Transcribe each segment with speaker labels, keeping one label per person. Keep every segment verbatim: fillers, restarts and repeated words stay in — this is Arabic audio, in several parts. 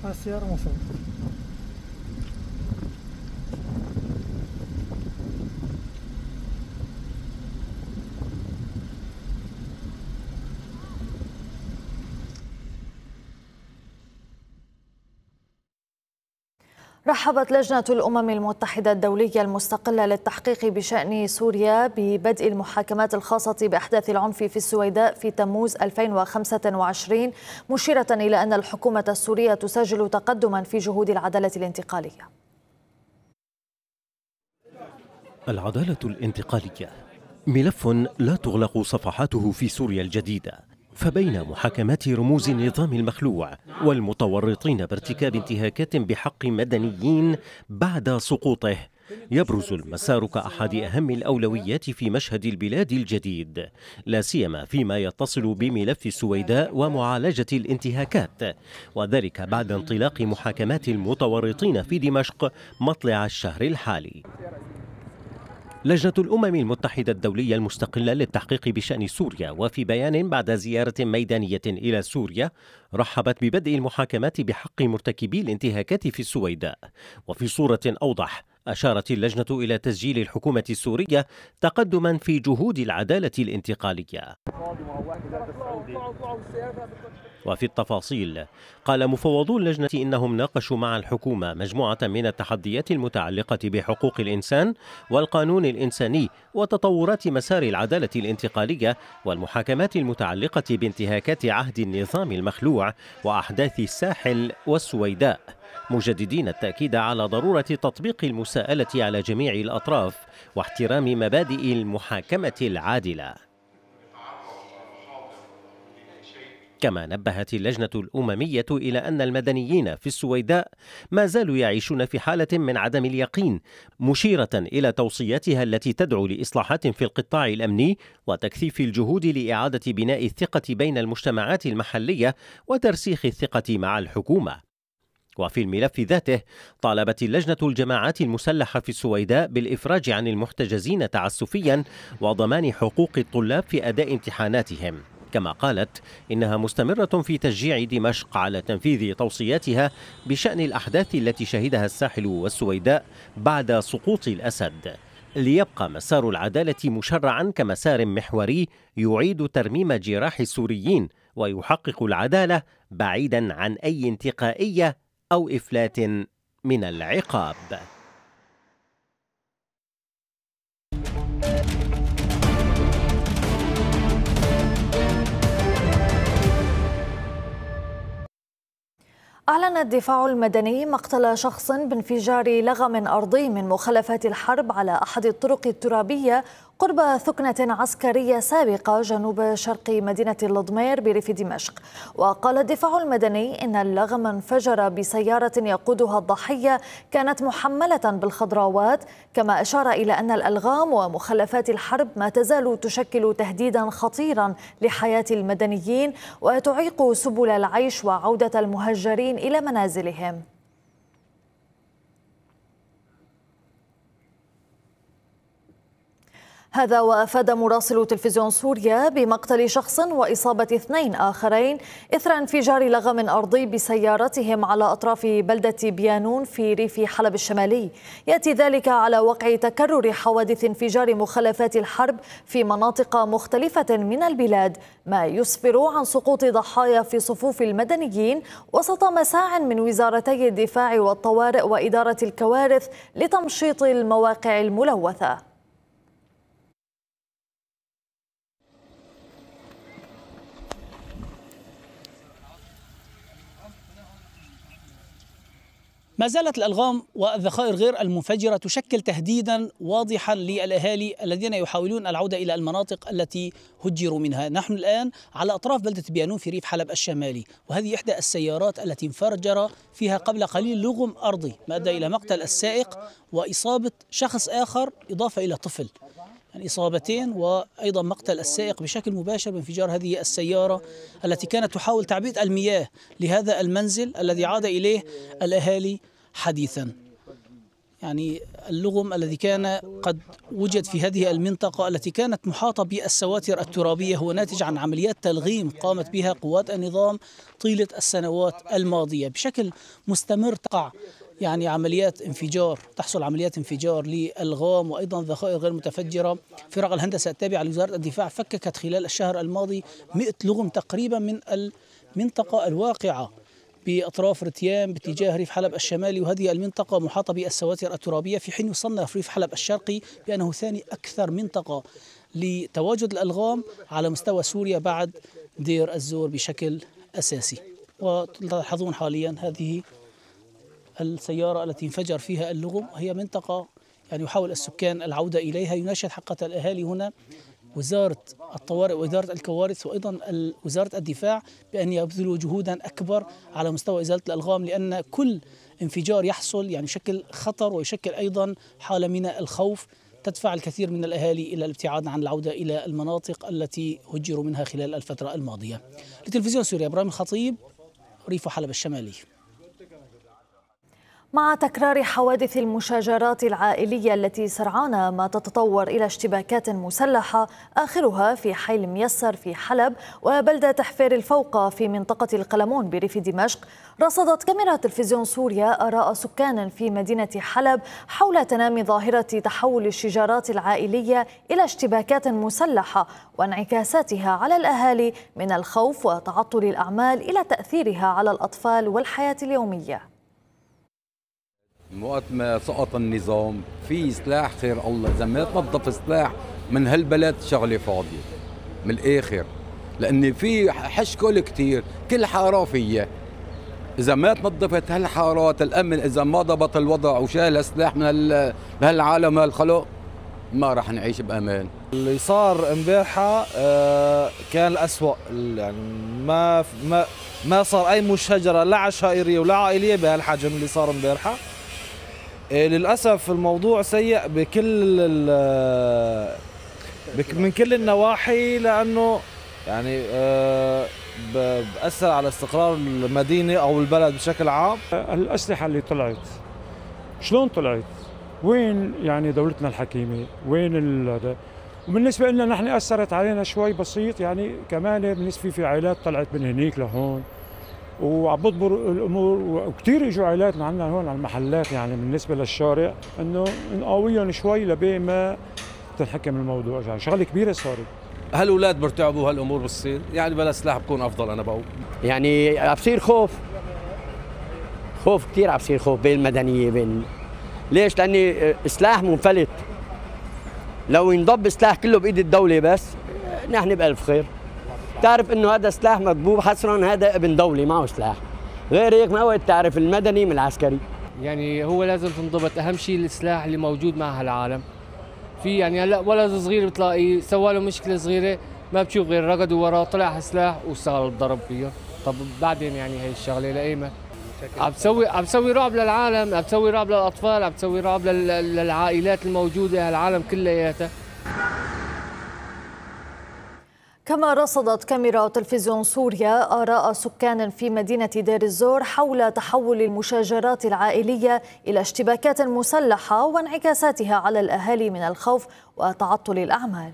Speaker 1: السيارة مصر.
Speaker 2: رحبت لجنة الأمم المتحدة الدولية المستقلة للتحقيق بشأن سوريا ببدء المحاكمات الخاصة بأحداث العنف في السويداء في تموز ألفين وخمسة وعشرين، مشيرة إلى أن الحكومة السورية تسجل تقدما في جهود العدالة الانتقالية.
Speaker 3: العدالة الانتقالية ملف لا تغلق صفحاته في سوريا الجديدة، فبين محاكمات رموز النظام المخلوع والمتورطين بارتكاب انتهاكات بحق مدنيين بعد سقوطه يبرز المسار كأحد أهم الأولويات في مشهد البلاد الجديد، لا سيما فيما يتصل بملف السويداء ومعالجة الانتهاكات، وذلك بعد انطلاق محاكمات المتورطين في دمشق مطلع الشهر الحالي. لجنة الأمم المتحدة الدولية المستقلة للتحقيق بشأن سوريا وفي بيان بعد زيارة ميدانية إلى سوريا رحبت ببدء المحاكمات بحق مرتكبي الانتهاكات في السويداء، وفي صورة أوضح أشارت اللجنة إلى تسجيل الحكومة السورية تقدما في جهود العدالة الانتقالية. وفي التفاصيل قال مفوضو اللجنة إنهم ناقشوا مع الحكومة مجموعة من التحديات المتعلقة بحقوق الإنسان والقانون الإنساني وتطورات مسار العدالة الانتقالية والمحاكمات المتعلقة بانتهاكات عهد النظام المخلوع وأحداث الساحل والسويداء، مجددين التأكيد على ضرورة تطبيق المساءلة على جميع الأطراف واحترام مبادئ المحاكمة العادلة. كما نبهت اللجنة الأممية إلى أن المدنيين في السويداء ما زالوا يعيشون في حالة من عدم اليقين، مشيرة إلى توصياتها التي تدعو لإصلاحات في القطاع الأمني وتكثيف الجهود لإعادة بناء الثقة بين المجتمعات المحلية وترسيخ الثقة مع الحكومة. وفي الملف ذاته طالبت اللجنة الجماعات المسلحة في السويداء بالإفراج عن المحتجزين تعسفيا وضمان حقوق الطلاب في أداء امتحاناتهم، كما قالت إنها مستمرة في تشجيع دمشق على تنفيذ توصياتها بشأن الأحداث التي شهدها الساحل والسويداء بعد سقوط الأسد، ليبقى مسار العدالة مشرعا كمسار محوري يعيد ترميم جراح السوريين ويحقق العدالة بعيدا عن أي انتقائية أو إفلات من العقاب.
Speaker 2: أعلن الدفاع المدني مقتل شخص بانفجار لغم أرضي من مخلفات الحرب على أحد الطرق الترابية قرب ثكنة عسكرية سابقة جنوب شرق مدينة اللضمير بريف دمشق. وقال الدفاع المدني إن اللغم انفجر بسيارة يقودها الضحية كانت محملة بالخضراوات، كما أشار إلى أن الألغام ومخلفات الحرب ما تزال تشكل تهديدا خطيرا لحياة المدنيين وتعيق سبل العيش وعودة المهجرين إلى منازلهم. هذا وأفاد مراسل تلفزيون سوريا بمقتل شخص وإصابة اثنين آخرين إثر انفجار لغم أرضي بسيارتهم على أطراف بلدة بيانون في ريف حلب الشمالي. يأتي ذلك على وقع تكرر حوادث انفجار مخلفات الحرب في مناطق مختلفة من البلاد، ما يسفر عن سقوط ضحايا في صفوف المدنيين وسط مساع من وزارتي الدفاع والطوارئ وإدارة الكوارث لتمشيط المواقع الملوثة.
Speaker 4: ما زالت الألغام والذخائر غير المنفجرة تشكل تهديدا واضحا للأهالي الذين يحاولون العودة إلى المناطق التي هجروا منها. نحن الآن على أطراف بلدة بيانون في ريف حلب الشمالي، وهذه إحدى السيارات التي انفجر فيها قبل قليل لغم أرضي ما أدى إلى مقتل السائق وإصابة شخص آخر إضافة إلى طفل، يعني إصابتين وأيضا مقتل السائق بشكل مباشر بانفجار هذه السيارة التي كانت تحاول تعبئة المياه لهذا المنزل الذي عاد إليه الأهالي حديثا. يعني اللغم الذي كان قد وجد في هذه المنطقة التي كانت محاطة بالسواتر الترابية هو ناتج عن عمليات تلغيم قامت بها قوات النظام طيلة السنوات الماضية بشكل مستمر. تقع يعني عمليات انفجار تحصل عمليات انفجار للغام وأيضا ذخائر غير متفجرة. فرق الهندسة التابعة لوزارة الدفاع فككت خلال الشهر الماضي مئة لغم تقريبا من المنطقة الواقعة بأطراف رتيان باتجاه ريف حلب الشمالي، وهذه المنطقة محاطة بالسواتر الترابية، في حين يصنف ريف حلب الشرقي بأنه ثاني أكثر منطقة لتواجد الألغام على مستوى سوريا بعد دير الزور بشكل أساسي. وتلاحظون حاليا هذه السيارة التي انفجر فيها اللغم هي منطقة يعني يحاول السكان العودة إليها. يناشد حقة الأهالي هنا وزارة الطوارئ وإدارة الكوارث وأيضا وزارة الدفاع بأن يبذلوا جهودا أكبر على مستوى إزالة الألغام، لأن كل انفجار يحصل يعني يشكل خطر ويشكل أيضا حالة من الخوف تدفع الكثير من الأهالي إلى الابتعاد عن العودة إلى المناطق التي هجروا منها خلال الفترة الماضية. لتلفزيون سوريا إبراهيم الخطيب، ريف حلب الشمالي.
Speaker 2: مع تكرار حوادث المشاجرات العائلية التي سرعان ما تتطور إلى اشتباكات مسلحة آخرها في حي ميسر في حلب وبلدة حفير الفوقة في منطقة القلمون بريف دمشق، رصدت كاميرا تلفزيون سوريا آراء سكان في مدينة حلب حول تنامي ظاهرة تحول الشجارات العائلية إلى اشتباكات مسلحة وانعكاساتها على الأهالي من الخوف وتعطل الأعمال إلى تأثيرها على الأطفال والحياة اليومية.
Speaker 1: وقت ما سقط النظام في سلاح خير الله، اذا ما تنظف سلاح من هالبلد شغله فاضيه من الاخر، لان في حشكل كثير كل حاره فيها. اذا ما تنظفت هالحارات الامن، اذا ما ضبط الوضع وشال السلاح من هالعالم هالخلق ما راح نعيش بامان.
Speaker 5: اللي صار امبارحه آه كان الأسوأ، يعني ما ما ما صار اي مشاجره لا عشائريه ولا عائليه بهالحجم اللي صار امبارحه. للأسف الموضوع سيء بكل من كل النواحي، لأنه يعني بأثر على استقرار المدينة أو البلد بشكل عام.
Speaker 6: الأسلحة اللي طلعت شلون طلعت؟ وين يعني دولتنا الحكيمة؟ وين ال وبالنسبة لنا نحن أثرت علينا شوي بسيط، يعني كمان بالنسبة في عائلات طلعت من هنيك لهون وعم بضبر الامور، وكثير اجوا عائلات عندنا هون على المحلات، يعني بالنسبه للشارع انه نقاويهم شوي لبين ما تنحكم الموضوع، يعني شغله كبيره صارت.
Speaker 7: هالأولاد برتعبوا هالامور بتصير، يعني بلا سلاح بكون افضل. انا بقول
Speaker 8: يعني عم بصير خوف خوف كثير، عم بصير خوف بين المدنيه بين ليش؟ لاني سلاح منفلت، لو ينضب سلاح كله بايد الدوله بس نحن بألف خير. تعرف انه هذا سلاح مكبوب حصرا، هذا ابن دولي معه سلاح، غير هيك ما وقت تعرف المدني من العسكري.
Speaker 9: يعني هو لازم تنضبط، اهم شيء السلاح اللي موجود مع هالعالم. في يعني هلا ولد صغير بتلاقيه سوى له مشكله صغيره ما بتشوف غير رقدوا وراه طلع سلاح واشتغل الضرب فيه. طب بعدين يعني هي الشغله لايمه عم تسوي عم تسوي رعب للعالم، عم تسوي رعب للاطفال، عم تسوي رعب للعائلات الموجوده هالعالم كلياتها.
Speaker 2: كما رصدت كاميرا تلفزيون سوريا آراء سكان في مدينة دير الزور حول تحول المشاجرات العائلية إلى اشتباكات مسلحة وانعكاساتها على الأهالي من الخوف وتعطل الأعمال.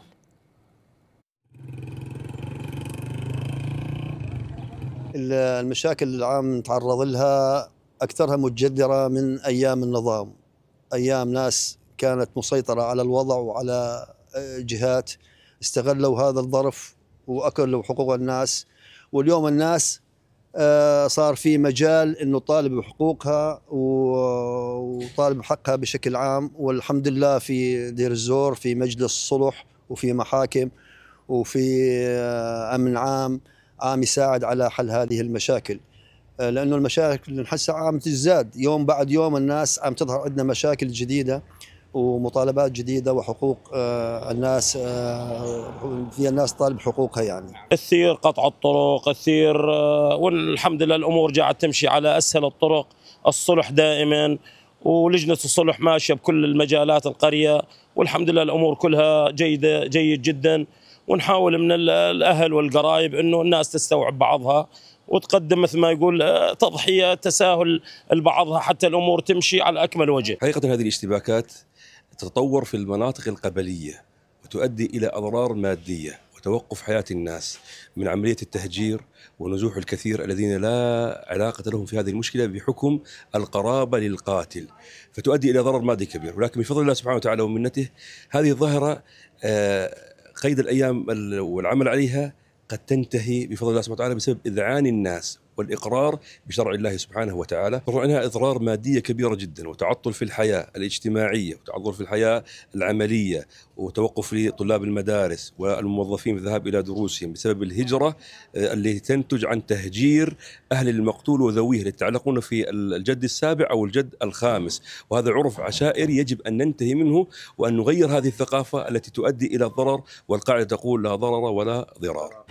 Speaker 10: المشاكل اللي عم نتعرض لها أكثرها متجذرة من أيام النظام، أيام ناس كانت مسيطرة على الوضع وعلى جهات استغلوا هذا الظرف وأكلوا حقوق الناس، واليوم الناس صار في مجال إنه طالب بحقوقها وطالب بحقها بشكل عام. والحمد لله في دير الزور في مجلس صلح وفي محاكم وفي أمن عام عم يساعد على حل هذه المشاكل، لأنه المشاكل اللي نحسها عم تزداد يوم بعد يوم. الناس عم تظهر عندنا مشاكل جديدة ومطالبات جديدة وحقوق الناس في الناس طالب حقوقها. يعني
Speaker 11: كثير قطع الطرق كثير، والحمد لله الأمور قاعد تمشي على أسهل الطرق. الصلح دائما ولجنة الصلح ماشية بكل المجالات القرية، والحمد لله الأمور كلها جيدة جيد جدا. ونحاول من الأهل والقرايب أنه الناس تستوعب بعضها وتقدم مثل ما يقول تضحية تساهل البعضها حتى الأمور تمشي على أكمل وجه.
Speaker 12: حقيقة هذه الاشتباكات تتطور في المناطق القبلية وتؤدي إلى أضرار مادية وتوقف حياة الناس من عملية التهجير ونزوح الكثير الذين لا علاقة لهم في هذه المشكلة بحكم القرابة للقاتل، فتؤدي إلى ضرر مادي كبير. ولكن بفضل الله سبحانه وتعالى ومنته هذه الظاهرة قيد الأيام والعمل عليها قد تنتهي بفضل الله سبحانه وتعالى بسبب إذعان الناس والإقرار بشرع الله سبحانه وتعالى. طبعا عنها إضرار مادية كبيرة جدا وتعطل في الحياة الاجتماعية وتعطل في الحياة العملية وتوقف لطلاب المدارس والموظفين في الذهاب إلى دروسهم بسبب الهجرة التي تنتج عن تهجير أهل المقتول وذويه اللي يتعلقون في الجد السابع أو الجد الخامس، وهذا عرف عشائري يجب أن ننتهي منه وأن نغير هذه الثقافة التي تؤدي إلى الضرر، والقاعدة تقول لا ضرر ولا ضرار.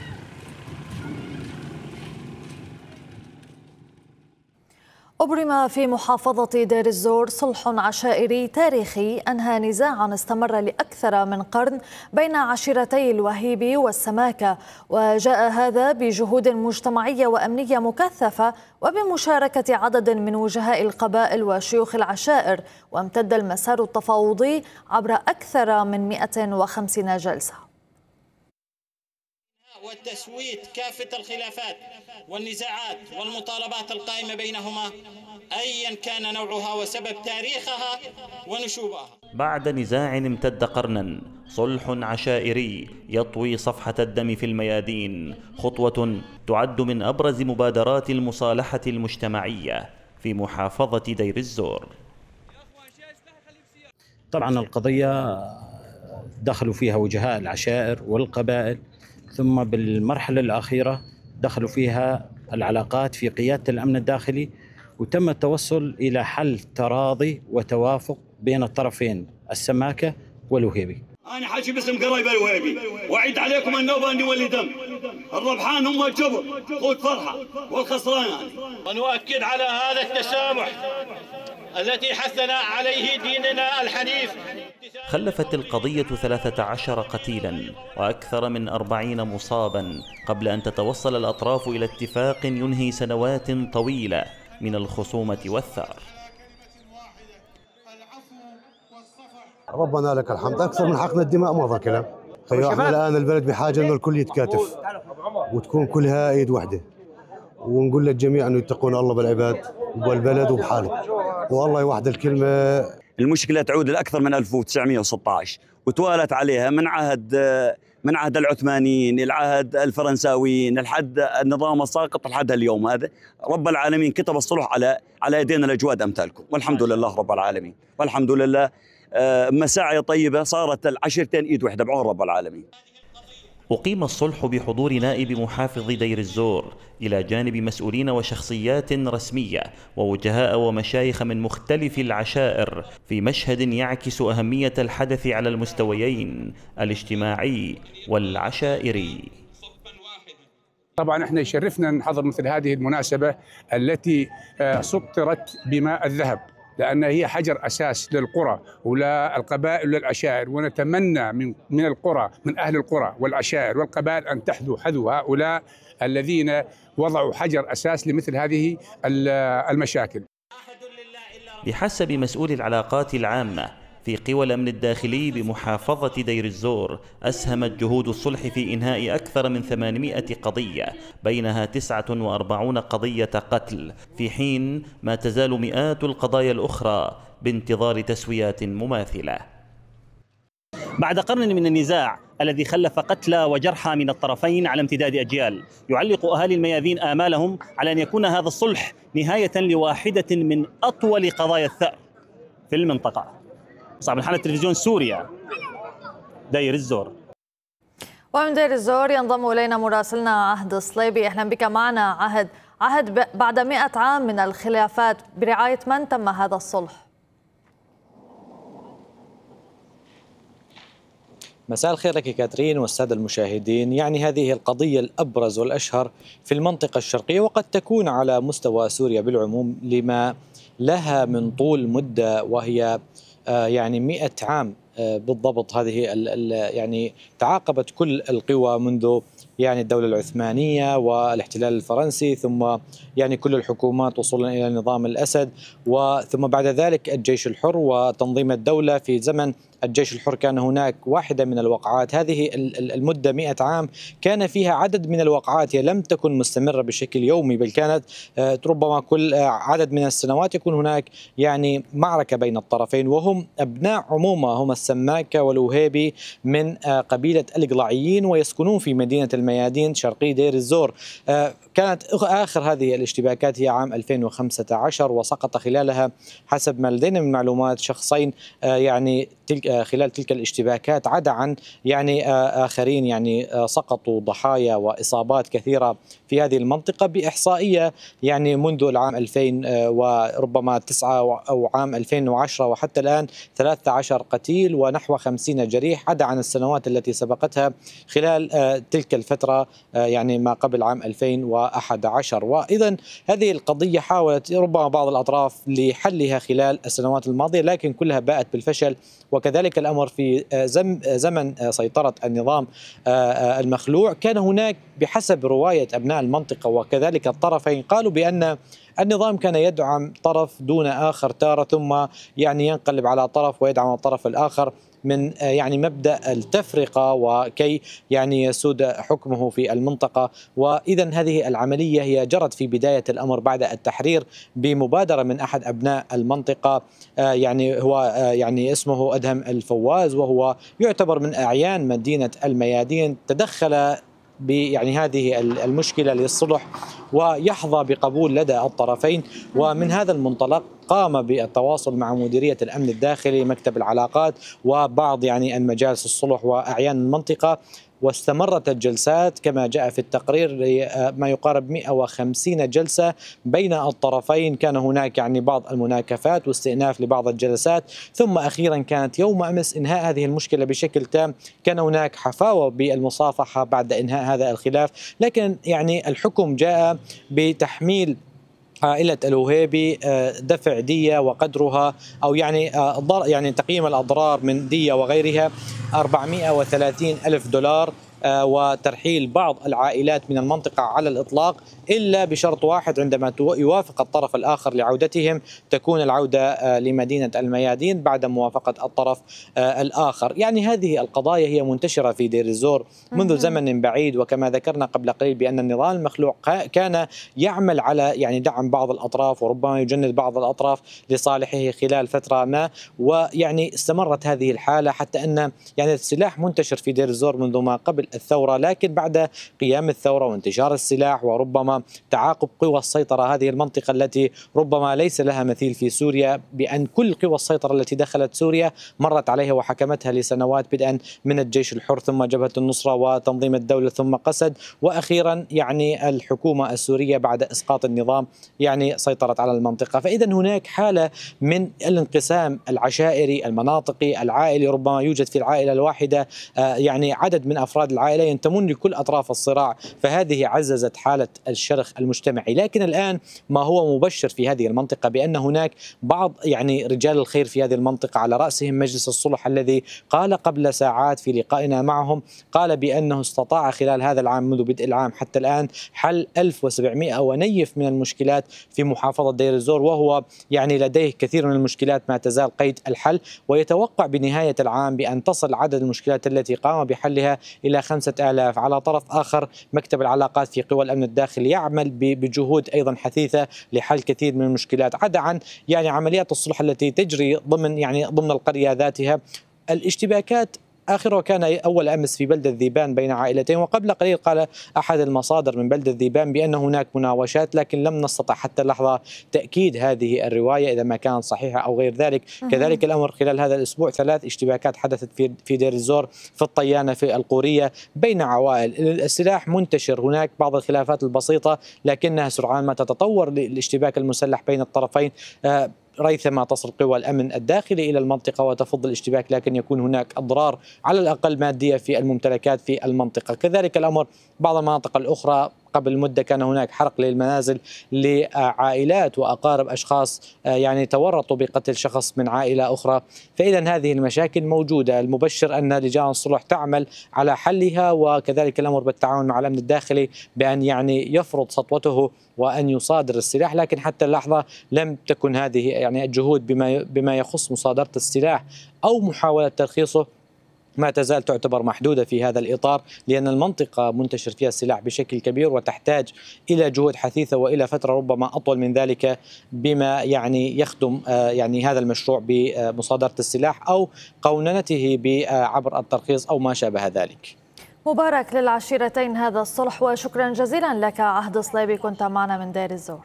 Speaker 2: أبرم في محافظة دير الزور صلح عشائري تاريخي أنهى نزاعا استمر لأكثر من قرن بين عشيرتي الوهيبي والسماكة، وجاء هذا بجهود مجتمعية وأمنية مكثفة وبمشاركة عدد من وجهاء القبائل وشيوخ العشائر، وامتد المسار التفاوضي عبر أكثر من مئة وخمسين جلسة.
Speaker 13: والتسويت كافة الخلافات والنزاعات والمطالبات القائمة بينهما أيا كان نوعها وسبب تاريخها ونشوبها.
Speaker 14: بعد نزاع امتد قرنا، صلح عشائري يطوي صفحة الدم في الميادين، خطوة تعد من أبرز مبادرات المصالحة المجتمعية في محافظة دير الزور.
Speaker 15: طبعا القضية دخلوا فيها وجهاء العشائر والقبائل، ثم بالمرحلة الأخيرة دخلوا فيها العلاقات في قيادة الأمن الداخلي، وتم التوصل إلى حل تراضي وتوافق بين الطرفين السماكة والوهيبي.
Speaker 16: أنا حاجي باسم قرايبة الوهيبي، وأعيد عليكم النوبة أني ولي دم، الربحان هم الجبر خذ فرحة والخسران.
Speaker 13: ونؤكد على هذا التسامح التي حثنا عليه ديننا الحنيف.
Speaker 14: خلفت القضية ثلاثة عشر قتيلا وأكثر من أربعين مصابا قبل أن تتوصل الأطراف إلى اتفاق ينهي سنوات طويلة من الخصومة والثأر.
Speaker 17: ربنا لك الحمد، أكثر من حقن الدماء مضى كلام. خيو احنا الآن البلد بحاجة إنه الكل يتكاتف وتكون كلها إيد واحدة، ونقول للجميع أنه يتقون الله بالعباد وبالبلد وبحاله، والله واحد الكلمة.
Speaker 18: المشكلة تعود لأكثر من ألف وتسعمئة وستة عشر وتوالت عليها من عهد من عهد العثمانيين، العهد الفرنساويين، لحد النظام الساقط لحد اليوم هذا. رب العالمين كتب الصلح على على يدينا الأجواد أمثالكم، والحمد لله رب العالمين، والحمد لله مساعي طيبة صارت العشرتين إيد واحدة بعون رب العالمين.
Speaker 14: أقيم الصلح بحضور نائب محافظ دير الزور إلى جانب مسؤولين وشخصيات رسمية ووجهاء ومشايخ من مختلف العشائر في مشهد يعكس أهمية الحدث على المستويين الاجتماعي والعشائري.
Speaker 19: طبعا احنا يشرفنا نحضر مثل هذه المناسبة التي سطرت بماء الذهب، لأن هي حجر أساس للقرى وللقبائل وللعشائر، ونتمنى من من القرى من أهل القرى والعشائر والقبائل أن تحذو حذو هؤلاء الذين وضعوا حجر أساس لمثل هذه المشاكل.
Speaker 14: بحسب مسؤول العلاقات العامة في قوى الأمن الداخلي بمحافظة دير الزور، أسهمت جهود الصلح في إنهاء أكثر من ثمانمئة قضية، بينها تسعة وأربعين قضية قتل، في حين ما تزال مئات القضايا الأخرى بانتظار تسويات مماثلة.
Speaker 20: بعد قرن من النزاع الذي خلف قتلى وجرحى من الطرفين على امتداد أجيال، يعلق أهالي الميادين آمالهم على أن يكون هذا الصلح نهاية لواحدة من أطول قضايا الثأر في المنطقة. صعب الحالة تلفزيون سوريا، دير الزور.
Speaker 2: ومن دير الزور ينضم إلينا مراسلنا عهد الصليبي. أهلا بك معنا عهد. عهد، بعد مئة عام من الخلافات برعاية من تم هذا الصلح؟
Speaker 21: مساء الخير لك كاترين والسادة المشاهدين. يعني هذه القضية الأبرز والأشهر في المنطقة الشرقية، وقد تكون على مستوى سوريا بالعموم لما لها من طول مدة، وهي يعني مئة عام بالضبط. هذه ال ال يعني تعاقبت كل القوى منذ يعني الدولة العثمانية والاحتلال الفرنسي، ثم يعني كل الحكومات وصولا إلى نظام الأسد، وثم بعد ذلك الجيش الحر وتنظيم الدولة. في زمن الجيش الحر كان هناك واحدة من الوقعات، هذه المدة مئة عام كان فيها عدد من الوقعات، هي لم تكن مستمرة بشكل يومي، بل كانت ربما كل عدد من السنوات يكون هناك يعني معركة بين الطرفين، وهم أبناء عمومة، هم السماكة والوهيبي من قبيلة القلاعيين، ويسكنون في مدينة الميادين شرقي دير الزور. كانت آخر هذه الاشتباكات هي عام ألفين وخمسة عشر، وسقط خلالها حسب ما لدينا من معلومات شخصين يعني تلك خلال تلك الاشتباكات، عدا عن يعني آخرين يعني سقطوا ضحايا وإصابات كثيرة في هذه المنطقة بإحصائية يعني منذ العام ألفين وربما تسعة أو عام ألفين وعشرة وحتى الآن ثلاثة عشر قتيل ونحو خمسين جريح، عدا عن السنوات التي سبقتها خلال تلك الفترة يعني ما قبل عام ألفين وأحد عشر. وإذا هذه القضية حاولت ربما بعض الأطراف لحلها خلال السنوات الماضية، لكن كلها باءت بالفشل. وكذلك الأمر في زمن سيطرة النظام المخلوع، كان هناك بحسب رواية أبناء المنطقة وكذلك الطرفين قالوا بأن النظام كان يدعم طرف دون آخر تارة، ثم يعني ينقلب على طرف ويدعم الطرف الآخر من يعني مبدأ التفرقة وكي يعني يسود حكمه في المنطقة. وإذا هذه العملية هي جرت في بداية الأمر بعد التحرير بمبادرة من أحد أبناء المنطقة، يعني هو يعني اسمه أدهم الفواز، وهو يعتبر من أعيان مدينة الميادين. تدخل يعني هذه المشكلة للصلح ويحظى بقبول لدى الطرفين، ومن هذا المنطلق قام بالتواصل مع مديرية الأمن الداخلي مكتب العلاقات وبعض يعني المجالس الصلح وأعيان المنطقة، واستمرت الجلسات كما جاء في التقرير ما يقارب مئة وخمسين جلسة بين الطرفين. كان هناك يعني بعض المناكفات واستئناف لبعض الجلسات، ثم أخيرا كانت يوم أمس إنهاء هذه المشكلة بشكل تام. كان هناك حفاوة بالمصافحة بعد إنهاء هذا الخلاف، لكن يعني الحكم جاء بتحميل عائلة الوهيبي دفع دية وقدرها أو يعني يعني تقييم الأضرار من دية وغيرها أربعمئة وثلاثين ألف دولار، وترحيل بعض العائلات من المنطقة على الإطلاق، إلا بشرط واحد: عندما يوافق الطرف الآخر لعودتهم تكون العودة لمدينة الميادين بعد موافقة الطرف الآخر. يعني هذه القضايا هي منتشرة في دير الزور منذ زمن بعيد، وكما ذكرنا قبل قليل بأن النظام المخلوع كان يعمل على يعني دعم بعض الأطراف وربما يجند بعض الأطراف لصالحه خلال فترة ما، ويعني استمرت هذه الحالة حتى أن يعني السلاح منتشر في دير الزور منذ ما قبل الثورة. لكن بعد قيام الثورة وانتشار السلاح وربما تعاقب قوى السيطرة، هذه المنطقة التي ربما ليس لها مثيل في سوريا، بأن كل قوى السيطرة التي دخلت سوريا مرت عليها وحكمتها لسنوات، بدءا من الجيش الحر ثم جبهة النصرة وتنظيم الدولة ثم قسد، وأخيرا يعني الحكومة السورية بعد إسقاط النظام يعني سيطرت على المنطقة. فإذا هناك حالة من الانقسام العشائري المناطقي العائلي، ربما يوجد في العائلة الواحدة يعني عدد من أفراد العائلة ينتمون لكل أطراف الصراع، فهذه عززت حالة الشرخ المجتمعي. لكن الآن ما هو مبشر في هذه المنطقة بأن هناك بعض يعني رجال الخير في هذه المنطقة، على رأسهم مجلس الصلح الذي قال قبل ساعات في لقائنا معهم، قال بأنه استطاع خلال هذا العام منذ بدء العام حتى الآن حل ألف وسبعمئة ونيف من المشكلات في محافظة دير الزور، وهو يعني لديه كثير من المشكلات ما تزال قيد الحل، ويتوقع بنهاية العام بأن تصل عدد المشكلات التي قام بحلها إلى خمسة آلاف. على طرف آخر مكتب العلاقات في قوى الأمن الداخلي يعمل بجهود أيضا حثيثة لحل كثير من المشكلات، عدا عن يعني عمليات الصلح التي تجري ضمن يعني ضمن القرية ذاتها. الاشتباكات آخره كان أول أمس في بلدة ذيبان بين عائلتين، وقبل قليل قال أحد المصادر من بلدة ذيبان بأن هناك مناوشات، لكن لم نستطع حتى اللحظة تأكيد هذه الرواية إذا ما كانت صحيحة أو غير ذلك. كذلك الأمر خلال هذا الأسبوع ثلاث اشتباكات حدثت في في دير الزور، في الطيانة، في القورية، بين عوائل. السلاح منتشر، هناك بعض الخلافات البسيطة لكنها سرعان ما تتطور للاشتباك المسلح بين الطرفين ريثما تصل قوى الأمن الداخلي إلى المنطقة وتفض الاشتباك، لكن يكون هناك أضرار على الأقل مادية في الممتلكات في المنطقة. كذلك الأمر بعض المناطق الأخرى قبل مدة كان هناك حرق للمنازل لعائلات وأقارب أشخاص يعني تورطوا بقتل شخص من عائلة أخرى. فإذا هذه المشاكل موجودة. المبشر أن لجان الصلح تعمل على حلها، وكذلك الأمر بالتعاون مع الأمن الداخلي بأن يعني يفرض سطوته وأن يصادر السلاح، لكن حتى اللحظة لم تكن هذه يعني الجهود بما بما يخص مصادرة السلاح أو محاولة ترخيصه ما تزال تعتبر محدودة في هذا الإطار، لأن المنطقة منتشر فيها السلاح بشكل كبير وتحتاج إلى جهود حثيثة وإلى فترة ربما أطول من ذلك، بما يعني يخدم يعني هذا المشروع بمصادرة السلاح أو قوننته عبر الترخيص أو ما شابه ذلك.
Speaker 2: مبارك للعشيرتين هذا الصلح، وشكرا جزيلا لك عهد صليبي، كنت معنا من دير الزور.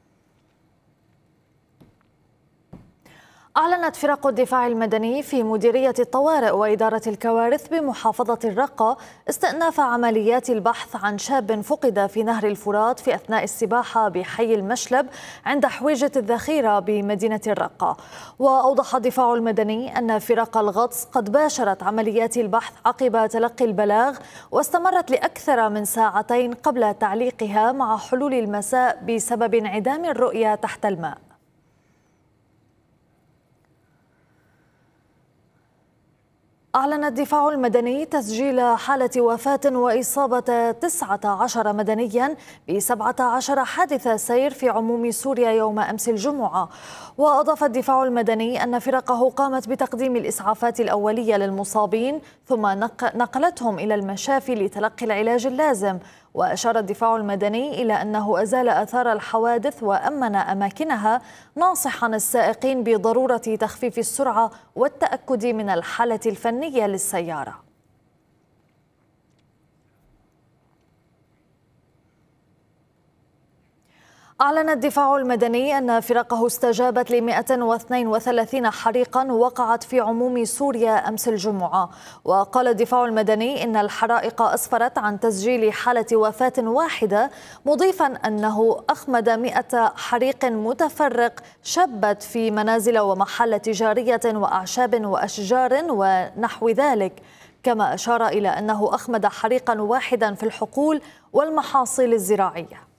Speaker 2: أعلنت فرق الدفاع المدني في مديرية الطوارئ وإدارة الكوارث بمحافظة الرقة استئناف عمليات البحث عن شاب فقد في نهر الفرات في أثناء السباحة بحي المشلب عند حويجة الذخيرة بمدينة الرقة. وأوضح الدفاع المدني أن فرق الغطس قد باشرت عمليات البحث عقب تلقي البلاغ، واستمرت لأكثر من ساعتين قبل تعليقها مع حلول المساء بسبب انعدام الرؤية تحت الماء. أعلن الدفاع المدني تسجيل حالة وفاة وإصابة تسعة عشر مدنيا بسبعة عشر حادث سير في عموم سوريا يوم أمس الجمعة. وأضاف الدفاع المدني أن فرقه قامت بتقديم الإسعافات الأولية للمصابين ثم نقلتهم إلى المشافي لتلقي العلاج اللازم. وأشار الدفاع المدني إلى أنه أزال آثار الحوادث وأمن أماكنها، ناصحا السائقين بضرورة تخفيف السرعة والتأكد من الحالة الفنية للسيارة. أعلن الدفاع المدني أن فرقه استجابت ل مئة واثنين وثلاثين حريقا وقعت في عموم سوريا أمس الجمعة. وقال الدفاع المدني إن الحرائق أسفرت عن تسجيل حالة وفاة واحدة، مضيفا أنه أخمد مئة حريق متفرق شبت في منازل ومحال تجارية وأعشاب وأشجار ونحو ذلك. كما أشار إلى أنه أخمد حريقا واحدا في الحقول والمحاصيل الزراعية.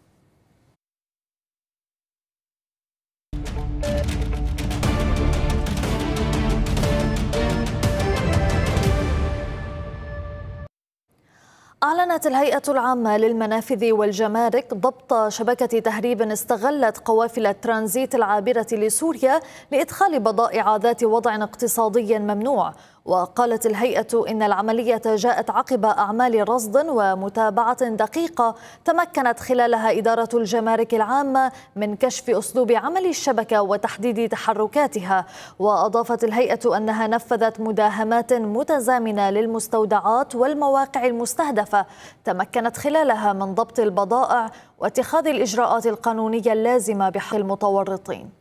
Speaker 2: أعلنت الهيئة العامة للمنافذ والجمارك ضبط شبكة تهريب استغلت قوافل الترانزيت العابرة لسوريا لإدخال بضائع ذات وضع اقتصادي ممنوع. وقالت الهيئة إن العملية جاءت عقب أعمال رصد ومتابعة دقيقة تمكنت خلالها إدارة الجمارك العامة من كشف أسلوب عمل الشبكة وتحديد تحركاتها. وأضافت الهيئة أنها نفذت مداهمات متزامنة للمستودعات والمواقع المستهدفة تمكنت خلالها من ضبط البضائع واتخاذ الإجراءات القانونية اللازمة بحق المتورطين.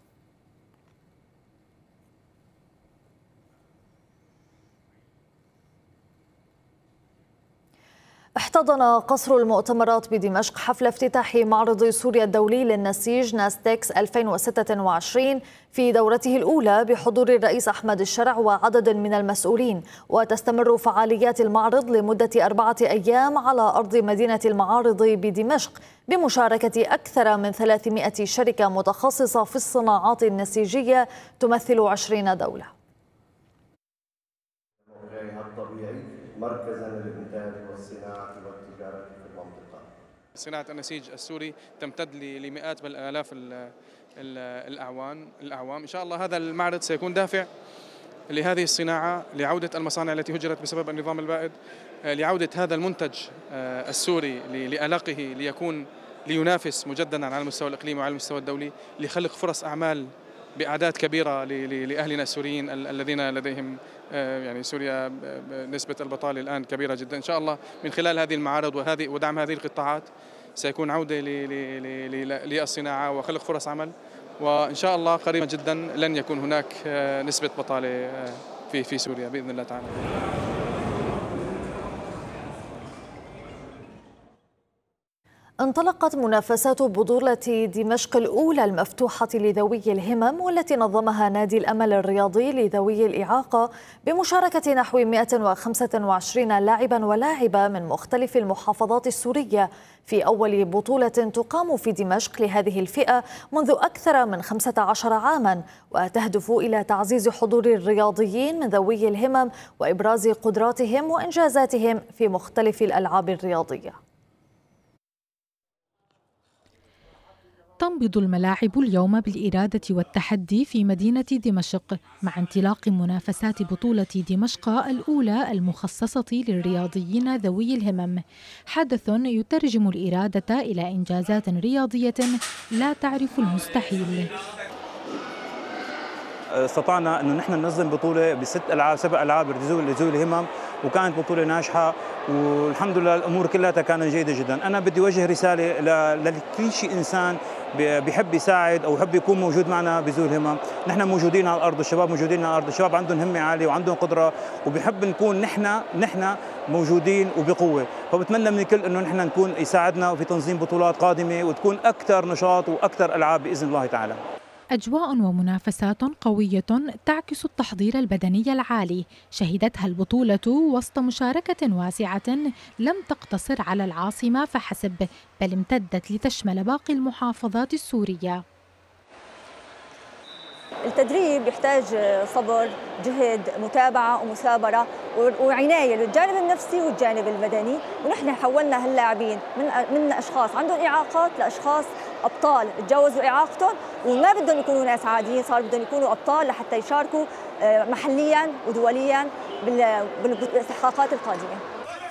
Speaker 2: احتضن قصر المؤتمرات بدمشق حفل افتتاح معرض سوريا الدولي للنسيج ناستكس ألفين وستة وعشرين في دورته الأولى بحضور الرئيس أحمد الشرع وعدد من المسؤولين. وتستمر فعاليات المعرض لمدة أربعة أيام على أرض مدينة المعارض بدمشق بمشاركة أكثر من ثلاثمئة شركة متخصصة في الصناعات النسيجية تمثل عشرين دولة.
Speaker 3: مركزا للإنتاج والصناعة والتجارة في المنطقة.
Speaker 22: صناعة النسيج السوري تمتد لمئات بل آلاف الأعوام الأعوام إن شاء الله هذا المعرض سيكون دافع لهذه الصناعة، لعودة المصانع التي هجرت بسبب النظام البائد، لعودة هذا المنتج السوري لألقه ليكون لينافس مجددا على المستوى الإقليمي وعلى المستوى الدولي، لخلق فرص أعمال بأعداد كبيرة لأهلنا السوريين الذين لديهم يعني سوريا نسبة البطالة الآن كبيرة جدا. إن شاء الله من خلال هذه المعارض وهذه ودعم هذه القطاعات سيكون عودة للصناعة وخلق فرص عمل، وإن شاء الله قريبا جدا لن يكون هناك نسبة بطالة في في سوريا بإذن الله تعالى.
Speaker 2: انطلقت منافسات بطولة دمشق الأولى المفتوحة لذوي الهمم، والتي نظمها نادي الأمل الرياضي لذوي الإعاقة بمشاركة نحو مئة وخمسة وعشرين لاعبا ولاعبة من مختلف المحافظات السورية، في أول بطولة تقام في دمشق لهذه الفئة منذ أكثر من خمسة عشر عاما، وتهدف إلى تعزيز حضور الرياضيين من ذوي الهمم وإبراز قدراتهم وإنجازاتهم في مختلف الألعاب الرياضية.
Speaker 1: تنبض الملاعب اليوم بالإرادة والتحدي في مدينة دمشق مع انطلاق منافسات بطولة دمشق الأولى المخصصة للرياضيين ذوي الهمم، حدث يترجم الإرادة إلى إنجازات رياضية لا تعرف المستحيل.
Speaker 4: استطعنا أنه نحن ننظم بطولة بست ألعاب سبع ألعاب لذوي الهمم، وكانت بطولة ناجحة والحمد لله الأمور كلها كانت جيدة جدا. أنا بدي أوجه رسالة لكل شيء إنسان بيحب يساعد أو يحب يكون موجود معنا بذوي الهمم. نحن موجودين على الأرض، الشباب موجودين على الأرض، الشباب عندهم همة عالية وعندهم قدرة وبيحب نكون نحن نحن موجودين وبقوة، فبتمنى من الكل أنه نحن نكون يساعدنا في تنظيم بطولات قادمة وتكون أكثر نشاط وأكثر ألعاب بإذن الله تعالى.
Speaker 1: أجواء ومنافسات قوية تعكس التحضير البدني العالي، شهدتها البطولة وسط مشاركة واسعة لم تقتصر على العاصمة فحسب، بل امتدت لتشمل باقي المحافظات السورية.
Speaker 23: التدريب يحتاج صبر، جهد، متابعة ومثابرة وعناية للجانب النفسي والجانب البدني، ونحن حولنا هاللاعبين من من أشخاص عندهم إعاقات لأشخاص أبطال تجاوزوا إعاقتهم وما بدهم يكونوا ناس عاديين، صار بدهم يكونوا أبطال لحتى يشاركوا محليا ودوليا بالاستحقاقات القادمة.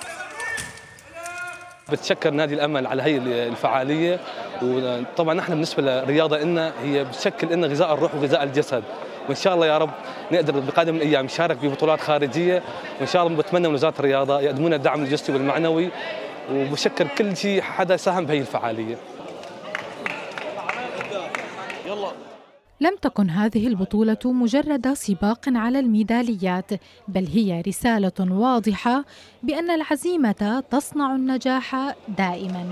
Speaker 24: بتشكر نادي الأمل على هي الفعالية، وطبعا نحن بالنسبة للرياضة إنها هي بتشكل إنها غذاء الروح وغذاء الجسد، وإن شاء الله يا رب نقدر بقادم الأيام نشارك ببطولات خارجية، وإن شاء الله بتمنى من وزارة الرياضة يقدمون الدعم الجسدي والمعنوي، وبشكر كل شيء حدا ساهم بهي الفعالية.
Speaker 1: لم تكن هذه البطولة مجرد سباق على الميداليات، بل هي رسالة واضحة بأن العزيمة تصنع النجاح دائما.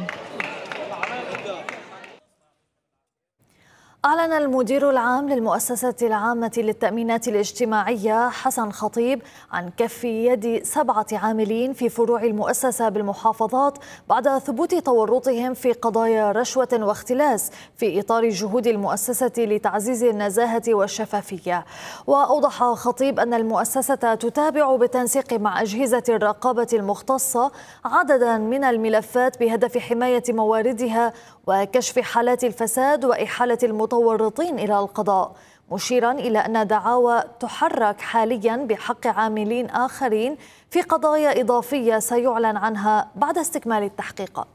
Speaker 2: أعلن المدير العام للمؤسسة العامة للتأمينات الاجتماعية حسن خطيب عن كف يد سبعة عاملين في فروع المؤسسة بالمحافظات بعد ثبوت تورطهم في قضايا رشوة واختلاس في إطار جهود المؤسسة لتعزيز النزاهة والشفافية. وأوضح خطيب أن المؤسسة تتابع بالتنسيق مع أجهزة الرقابة المختصة عددا من الملفات بهدف حماية مواردها وكشف حالات الفساد وإحالة المتورطين إلى القضاء، مشيرا إلى أن دعاوى تحرك حاليا بحق عاملين آخرين في قضايا إضافية سيعلن عنها بعد استكمال التحقيقات.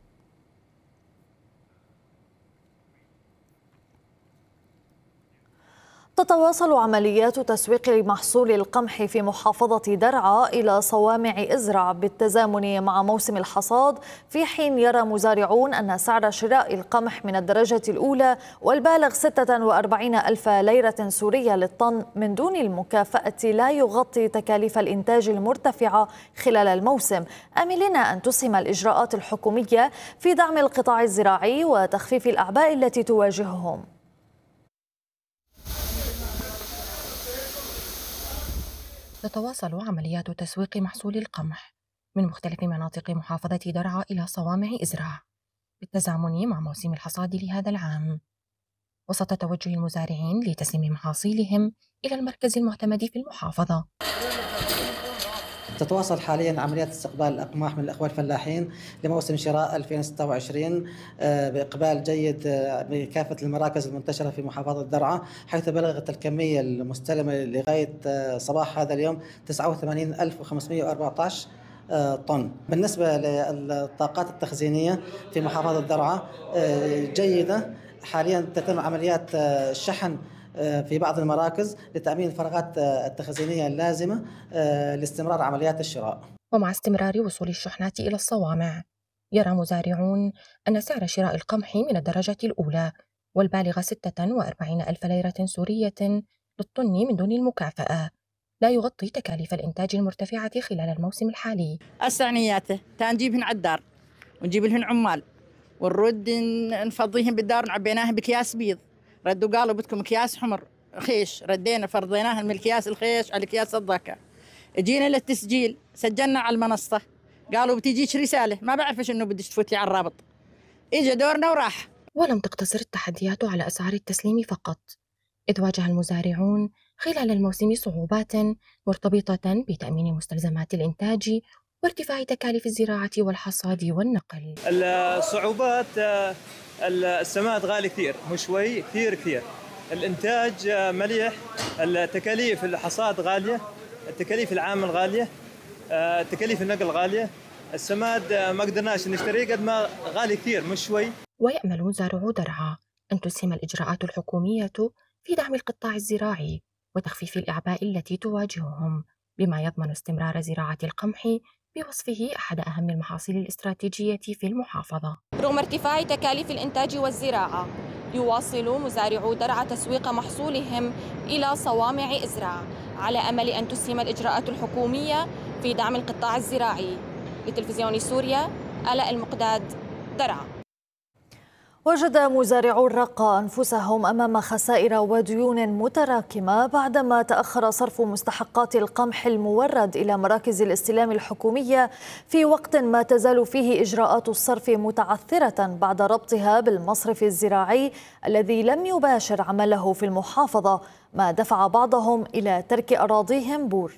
Speaker 2: تتواصل عمليات تسويق محصول القمح في محافظة درعا إلى صوامع إزرع بالتزامن مع موسم الحصاد، في حين يرى مزارعون أن سعر شراء القمح من الدرجة الأولى والبالغ ستة وأربعين ألف ليرة سورية للطن من دون المكافأة لا يغطي تكاليف الإنتاج المرتفعة خلال الموسم، آملين أن تسهم الإجراءات الحكومية في دعم القطاع الزراعي وتخفيف الأعباء التي تواجههم.
Speaker 25: تتواصل عمليات تسويق محصول القمح من مختلف مناطق محافظة درعا إلى صوامع إزرع بالتزامن مع موسم الحصاد لهذا العام، وسط توجه المزارعين لتسليم محاصيلهم إلى المركز المعتمد في المحافظة.
Speaker 26: تتواصل حاليا عمليات استقبال الأقماح من الأخوة الفلاحين لموسم شراء ألفين وستة وعشرين بإقبال جيد بكافة المراكز المنتشرة في محافظة درعا، حيث بلغت الكمية المستلمة لغاية صباح هذا اليوم تسعة وثمانين ألف وخمسمئة وأربعة عشر طن. بالنسبة للطاقات التخزينية في محافظة درعا جيدة، حاليا تتم عمليات الشحن في بعض المراكز لتأمين الفراغات التخزينية اللازمة لاستمرار عمليات الشراء.
Speaker 25: ومع استمرار وصول الشحنات إلى الصوامع، يرى مزارعون أن سعر شراء القمح من الدرجة الأولى والبالغ ستة وأربعين ألف ليرة سورية للطن من دون المكافأة لا يغطي تكاليف الإنتاج المرتفعة خلال الموسم الحالي.
Speaker 27: السعنيات تنجيبهن عالدار ونجيب لهن عمال
Speaker 5: ونرد نفضيهم بالدار نعبيناهم بأكياس بيض، ردوا قالوا بدكم أكياس حمر خيش، ردينا فرضيناهم من الأكياس الخيش على أكياس الضكة. جينا للتسجيل سجلنا على المنصة، قالوا بتجيك رسالة، ما بعرفش إنه بدك تفوت لي على الرابط. إجا دورنا وراح.
Speaker 25: ولم تقتصر التحديات على أسعار التسليم فقط، إذ واجه المزارعون خلال الموسم صعوبات مرتبطة بتأمين مستلزمات الإنتاج وارتفاع تكاليف الزراعة والحصاد والنقل.
Speaker 6: الصعوبات السماد غالي كثير، مو شوي، كثير كثير. الإنتاج مليح، التكاليف الحصاد غالية، التكاليف العامل غالية، تكاليف النقل غالية. السماد ما قدرناش نشتريه قد ما غالي كثير، مش شوي.
Speaker 25: ويأمل مزارعو درعا أن تسهم الإجراءات الحكومية في دعم القطاع الزراعي وتخفيف الأعباء التي تواجههم، بما يضمن استمرار زراعة القمح بوصفه أحد أهم المحاصيل الاستراتيجية في المحافظة.
Speaker 7: رغم ارتفاع تكاليف الإنتاج والزراعة، يواصل مزارعو درعا تسويق محصولهم إلى صوامع إزراع على أمل أن تسهم الإجراءات الحكومية في دعم القطاع الزراعي. لتلفزيون سوريا، آلاء المقداد، درعا.
Speaker 2: وجد مزارعو الرقة أنفسهم أمام خسائر وديون متراكمة بعدما تأخر صرف مستحقات القمح المورد إلى مراكز الاستلام الحكومية في وقت ما تزال فيه إجراءات الصرف متعثرة بعد ربطها بالمصرف الزراعي الذي لم يباشر عمله في المحافظة، ما دفع بعضهم إلى ترك أراضيهم بور.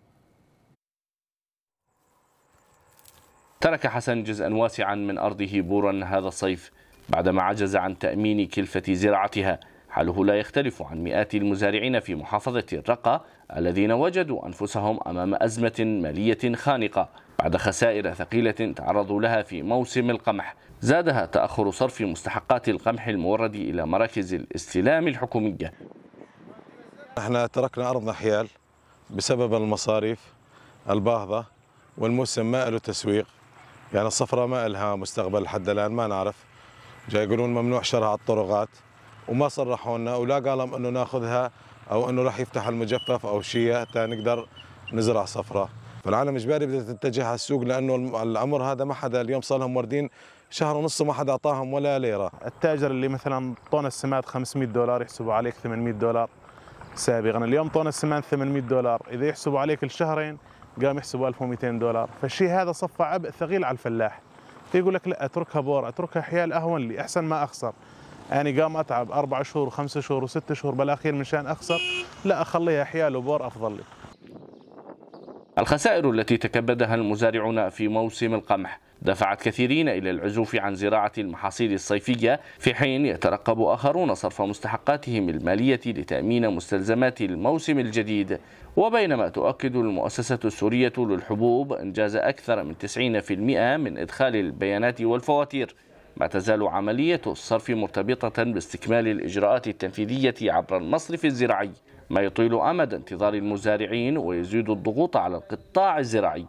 Speaker 8: ترك حسن جزءا واسعا من أرضه بورا هذا الصيف بعدما عجز عن تأمين كلفة زراعتها. حاله لا يختلف عن مئات المزارعين في محافظة الرقة الذين وجدوا أنفسهم أمام أزمة مالية خانقة بعد خسائر ثقيلة تعرضوا لها في موسم القمح، زادها تأخر صرف مستحقات القمح المورد إلى مراكز الاستلام الحكومية.
Speaker 9: احنا تركنا أرضنا حيال بسبب المصاريف الباهظة، والموسم ما له تسويق، يعني الصفرة ما لها مستقبل لحد الآن، ما نعرف. جاي يقولون ممنوع شرها على الطرقات وما صرحوا لنا ولا قالوا انه ناخذها او انه راح يفتح المجفف او شيء حتى نقدر نزرع صفرة. فالعالم اجباري بدها تتجه على السوق، لانه الامر هذا ما حدا اليوم صار لهم موردين شهر ونص ما حدا اعطاهم ولا ليره.
Speaker 10: التاجر اللي مثلا طن السماد خمسمئة دولار يحسبوا عليك ثمانمئة دولار سابقا، اليوم طن السماد ثمانمئة دولار، اذا يحسبوا عليك الشهرين قام يحسبوا ألف ومئتين دولار، فالشيء هذا صفى عبء ثقيل على الفلاح. يقول لك لا اتركها بور، اتركها حيال اهون لي، احسن ما اخسر. يعني قام اتعب اربع شهور وخمس شهور وست شهور بالاخير منشان اخسر، لا اخليها حيال وبور افضل لي.
Speaker 8: الخسائر التي تكبدها المزارعون في موسم القمح دفعت كثيرين إلى العزوف عن زراعة المحاصيل الصيفية، في حين يترقب آخرون صرف مستحقاتهم المالية لتأمين مستلزمات الموسم الجديد. وبينما تؤكد المؤسسة السورية للحبوب إنجاز أكثر من تسعين بالمئة من إدخال البيانات والفواتير، ما تزال عملية الصرف مرتبطة باستكمال الإجراءات التنفيذية عبر المصرف الزراعي، ما يطيل أمد انتظار المزارعين ويزيد الضغوط على القطاع الزراعي.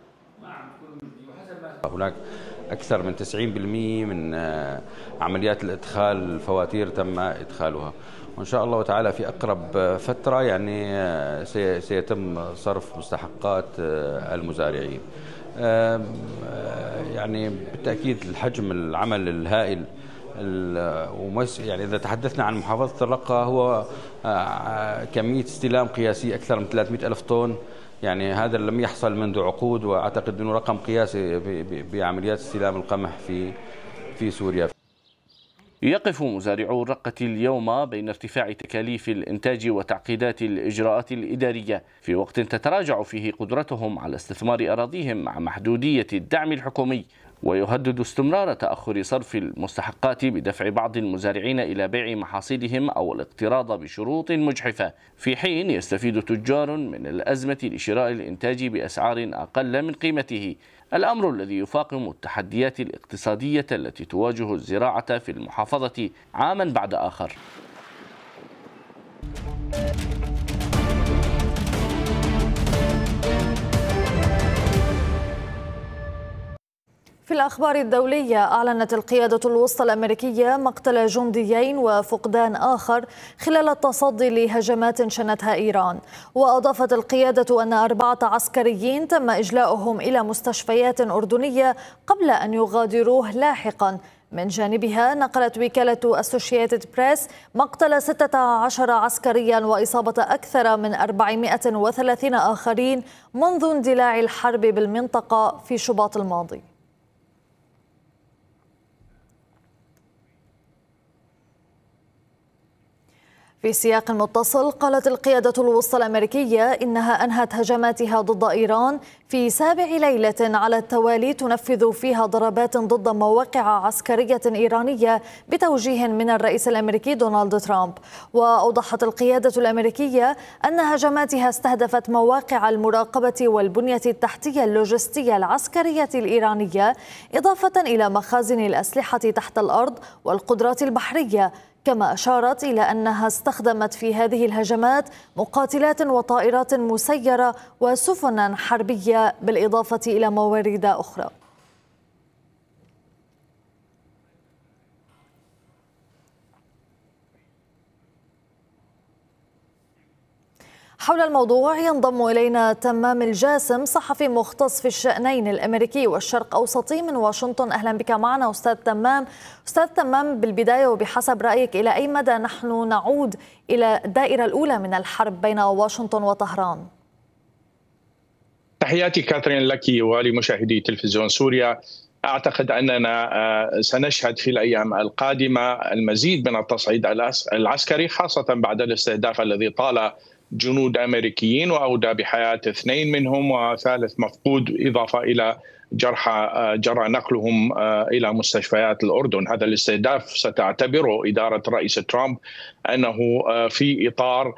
Speaker 27: هناك أكثر من تسعين بالمئة من عمليات الإدخال الفواتير تم إدخالها، وإن شاء الله تعالى في أقرب فترة يعني سيتم صرف مستحقات المزارعين. يعني بالتأكيد الحجم العمل الهائل، يعني إذا تحدثنا عن محافظة الرقة هو كمية استلام قياسي أكثر من ثلاثمئة ألف طن، يعني هذا لم يحصل منذ عقود، وأعتقد أنه رقم قياسي بعمليات استلام القمح في في سوريا.
Speaker 8: يقف مزارعو الرقة اليوم بين ارتفاع تكاليف الإنتاج وتعقيدات الإجراءات الإدارية، في وقت تتراجع فيه قدرتهم على استثمار أراضيهم مع محدودية الدعم الحكومي، ويهدد استمرار تأخر صرف المستحقات بدفع بعض المزارعين إلى بيع محاصيلهم أو الاقتراض بشروط مجحفة، في حين يستفيد تجار من الأزمة لشراء الإنتاج بأسعار أقل من قيمته، الأمر الذي يفاقم التحديات الاقتصادية التي تواجه الزراعة في المحافظة عاما بعد آخر.
Speaker 2: في الأخبار الدولية، أعلنت القيادة الوسطى الأمريكية مقتل جنديين وفقدان آخر خلال التصدي لهجمات شنتها إيران، وأضافت القيادة أن أربعة عسكريين تم إجلاؤهم إلى مستشفيات أردنية قبل أن يغادروه لاحقا، من جانبها نقلت وكالة أسوشيتد بريس مقتل ستة عشر عسكريا وإصابة أكثر من أربعمائة وثلاثين آخرين منذ اندلاع الحرب بالمنطقة في شباط الماضي. في سياق متصل، قالت القيادة الوسطى الأمريكية إنها أنهت هجماتها ضد إيران في سابع ليلة على التوالي تنفذ فيها ضربات ضد مواقع عسكرية إيرانية بتوجيه من الرئيس الأمريكي دونالد ترامب. وأوضحت القيادة الأمريكية أن هجماتها استهدفت مواقع المراقبة والبنية التحتية اللوجستية العسكرية الإيرانية، إضافة إلى مخازن الأسلحة تحت الأرض والقدرات البحرية. كما أشارت إلى أنها استخدمت في هذه الهجمات مقاتلات وطائرات مسيرة وسفنا حربية بالإضافة إلى موارد أخرى. حول الموضوع ينضم إلينا تمام الجاسم، صحفي مختص في الشأنين الأمريكي والشرق أوسطي من واشنطن. أهلا بك معنا أستاذ تمام. أستاذ تمام، بالبداية وبحسب رأيك، إلى أي مدى نحن نعود إلى الدائرة الأولى من الحرب بين واشنطن وطهران؟
Speaker 11: تحياتي كاثرين لك ولمشاهدي تلفزيون سوريا. أعتقد أننا سنشهد في الأيام القادمة المزيد من التصعيد العسكري، خاصة بعد الاستهداف الذي طال جنود أمريكيين وأودى بحياة اثنين منهم وثالث مفقود، إضافة إلى جرحى جرى نقلهم إلى مستشفيات الأردن. هذا الاستهداف ستعتبره إدارة الرئيس ترامب أنه في إطار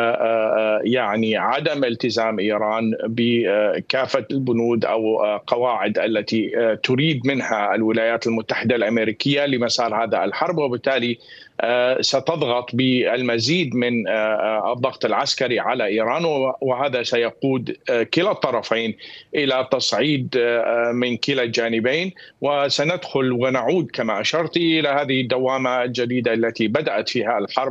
Speaker 11: يعني عدم التزام إيران بكافة البنود أو قواعد التي تريد منها الولايات المتحدة الأمريكية لمسار هذا الحرب، وبالتالي ستضغط بالمزيد من الضغط العسكري على إيران، وهذا سيقود كلا الطرفين إلى تصعيد من كلا الجانبين، وسندخل ونعود كما أشرت إلى هذه الدوامة الجديدة التي بدأت فيها الحرب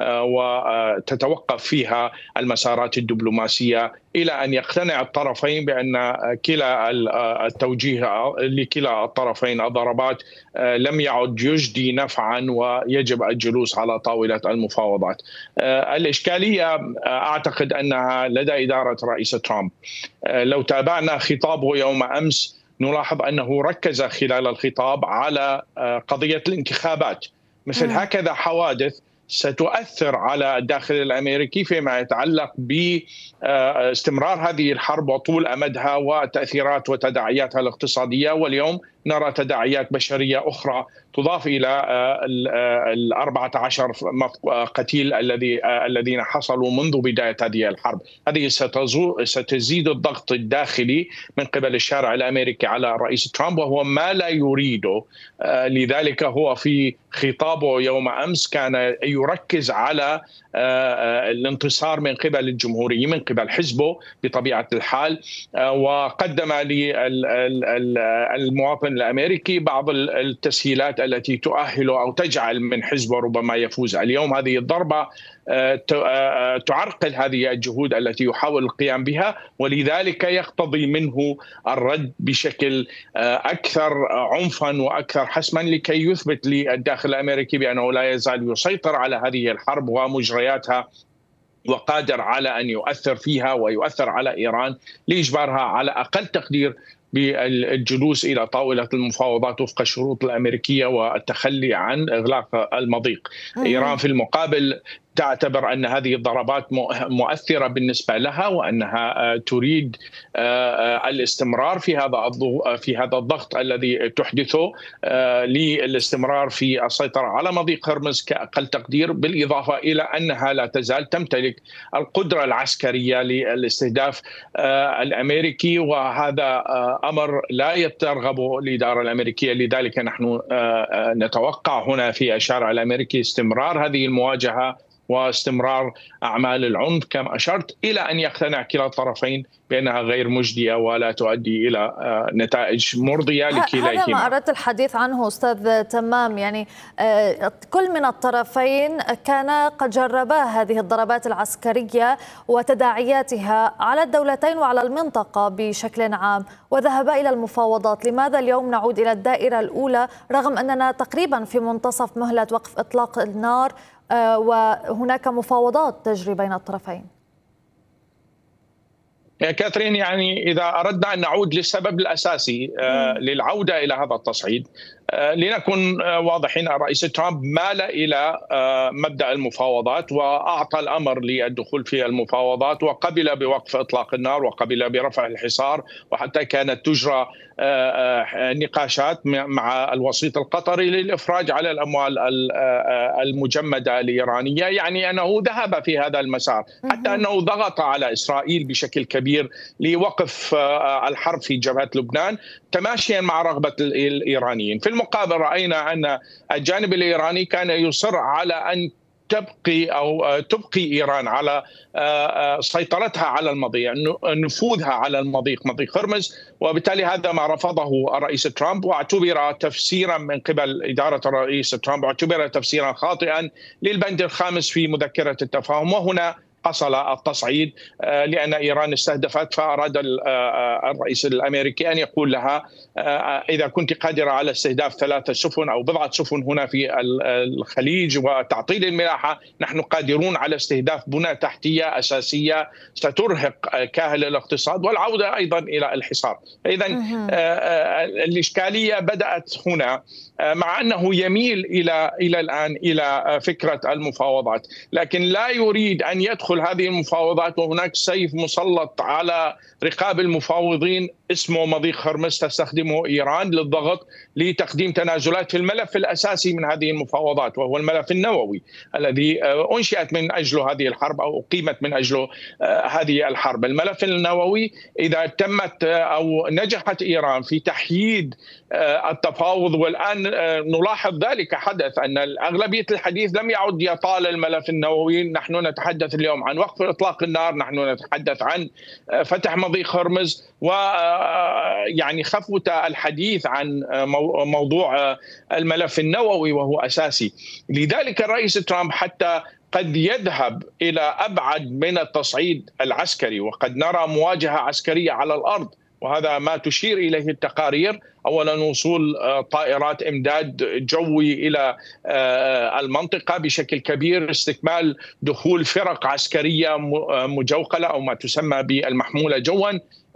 Speaker 11: وتتوقف فيها المسارات الدبلوماسية إلى أن يقتنع الطرفين بأن كلا التوجيه لكلا الطرفين الضربات لم يعد يجدي نفعا ويجب الجلوس على طاولة المفاوضات. الإشكالية أعتقد أنها لدى إدارة الرئيس ترامب. لو تابعنا خطابه يوم أمس نلاحظ أنه ركز خلال الخطاب على قضية الانتخابات. مثل هكذا حوادث ستؤثر على الداخل الأمريكي فيما يتعلق باستمرار هذه الحرب وطول أمدها وتأثيرات وتداعياتها الاقتصادية. واليوم نرى تداعيات بشرية أخرى تضاف إلى الأربعة عشر قتيل الذي الذين حصلوا منذ بداية هذه الحرب. هذه ستزيد الضغط الداخلي من قبل الشارع الأمريكي على الرئيس ترامب، وهو ما لا يريده. لذلك هو في خطابه يوم أمس كان يركز على الانتصار من قبل الجمهوريين، من قبل حزبه بطبيعة الحال، وقدم للمواطن الأمريكي بعض التسهيلات التي تؤهله أو تجعل من حزبه ربما يفوز. اليوم هذه الضربة تعرقل هذه الجهود التي يحاول القيام بها، ولذلك يقتضي منه الرد بشكل أكثر عنفا وأكثر حسما لكي يثبت للداخل الأمريكي بأنه لا يزال يسيطر على هذه الحرب ومجرياتها، وقادر على أن يؤثر فيها ويؤثر على إيران لإجبارها على أقل تقدير بالجلوس إلى طاولة المفاوضات وفق الشروط الأمريكية والتخلي عن إغلاق المضيق. إيران في المقابل تعتبر أن هذه الضربات مؤثرة بالنسبة لها، وأنها تريد الاستمرار في هذا في هذا الضغط الذي تحدثه للاستمرار في السيطرة على مضيق هرمز كأقل تقدير، بالإضافة إلى أنها لا تزال تمتلك القدرة العسكرية للاستهداف الأمريكي، وهذا أمر لا يترغب الإدارة الأمريكية. لذلك نحن نتوقع هنا في الشارع الأمريكي استمرار هذه المواجهة واستمرار أعمال العنف كما أشرت، إلى أن يقتنع كلا الطرفين بأنها غير مجدية ولا تؤدي إلى نتائج مرضية لكليهما.
Speaker 2: هذا ما أردت الحديث عنه أستاذ تمام، يعني كل من الطرفين كان قد جربا هذه الضربات العسكرية وتداعياتها على الدولتين وعلى المنطقة بشكل عام وذهبا إلى المفاوضات. لماذا اليوم نعود إلى الدائرة الأولى رغم أننا تقريبا في منتصف مهلة وقف إطلاق النار وهناك مفاوضات تجري بين الطرفين؟
Speaker 11: يا كاثرين، يعني إذا أردنا أن نعود للسبب الأساسي للعودة إلى هذا التصعيد، لنكن واضحين، الرئيس ترامب مال إلى مبدأ المفاوضات وأعطى الأمر للدخول في المفاوضات وقبل بوقف إطلاق النار وقبل برفع الحصار، وحتى كانت تجرى نقاشات مع الوسيط القطري للإفراج على الأموال المجمدة الإيرانية. يعني أنه ذهب في هذا المسار، حتى أنه ضغط على إسرائيل بشكل كبير لوقف الحرب في جبهة لبنان تماشيا مع رغبة الإيرانيين. في المقابل رأينا أن الجانب الإيراني كان يصر على أن تبقي أو تبقي إيران على سيطرتها على المضيق، نفوذها على المضيق مضيق هرمز، وبالتالي هذا ما رفضه الرئيس ترامب واعتبر تفسيرا من قبل إدارة الرئيس ترامب، واعتبر تفسيرا خاطئا للبند الخامس في مذكرة التفاهم. وهنا حصل التصعيد لأن إيران استهدفت، فأراد الرئيس الأمريكي أن يقول لها إذا كنت قادرة على استهداف ثلاثة سفن أو بضعة سفن هنا في الخليج وتعطيل الملاحة، نحن قادرون على استهداف بنى تحتية أساسية سترهق كاهل الاقتصاد والعودة أيضا إلى الحصار. إذا الإشكالية بدأت هنا، مع أنه يميل إلى إلى الآن إلى فكرة المفاوضات، لكن لا يريد أن يدخل هذه المفاوضات وهناك سيف مسلط على رقاب المفاوضين اسمه مضيق هرمز تستخدمه إيران للضغط لتقديم تنازلات في الملف الأساسي من هذه المفاوضات، وهو الملف النووي الذي أنشئت من أجله هذه الحرب أو أقيمت من أجله هذه الحرب. الملف النووي إذا تمت أو نجحت إيران في تحييد التفاوض، والآن نلاحظ ذلك حدث أن أغلبية الحديث لم يعد يطال الملف النووي. نحن نتحدث اليوم عن وقف إطلاق النار، نحن نتحدث عن فتح مضيق هرمز، ويعني خفوت الحديث عن موضوع الملف النووي وهو أساسي. لذلك الرئيس ترامب حتى قد يذهب إلى أبعد من التصعيد العسكري، وقد نرى مواجهة عسكرية على الأرض، وهذا ما تشير إليه التقارير. أولا وصول طائرات إمداد جوي إلى المنطقة بشكل كبير، استكمال دخول فرق عسكرية مجوقلة أو ما تسمى بالمحمولة جوا،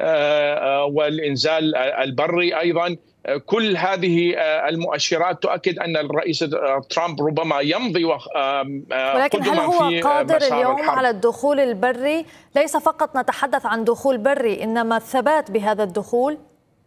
Speaker 11: والإنزال البري أيضا. كل هذه المؤشرات تؤكد أن الرئيس ترامب ربما يمضي
Speaker 2: ولكن هل هو قادر اليوم الحرب. على الدخول البري؟ ليس فقط نتحدث عن دخول بري، إنما الثبات بهذا الدخول.